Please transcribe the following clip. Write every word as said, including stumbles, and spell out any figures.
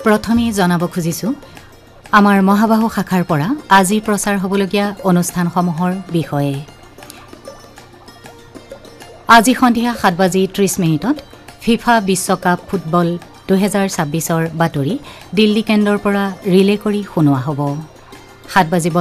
প্ৰথমে জনাব খুজিছো আমাৰ মহাবাহু শাখাৰ পৰা আজি প্ৰচাৰ হ'বলগীয়া অনুষ্ঠানসমূহৰ বিষয়ে। আজি সন্ধিয়া সাত বাজি ত্ৰিশ মিনিটত ফিফা বিশ্বকাপ ফুটবল দুহেজাৰ ছাব্বিছৰ বাতৰি দিল্লী কেন্দ্ৰৰ পৰা ৰিলে কৰি শুনোৱা হ'ব। সাত বাজি